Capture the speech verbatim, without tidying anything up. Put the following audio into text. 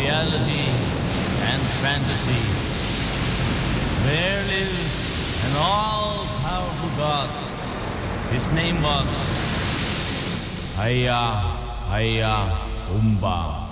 reality and fantasy. There lived an all-powerful God. His name was Haya Haya Umba.